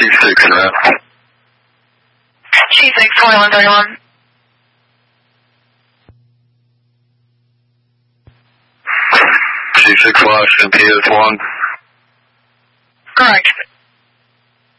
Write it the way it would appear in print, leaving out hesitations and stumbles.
G6 and route. G6, 2131. G6 Washington, PS1. Correct.